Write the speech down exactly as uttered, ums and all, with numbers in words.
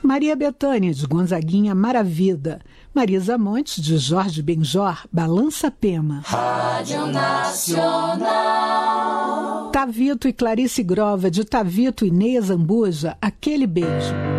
Maria Bethânia, de Gonzaguinha, Maravida. Marisa Montes, de Jorge Benjor, Balança Pema. Rádio Nacional. Tavito e Clarice Grova, de Tavito e Neia Zambuja, Aquele Beijo.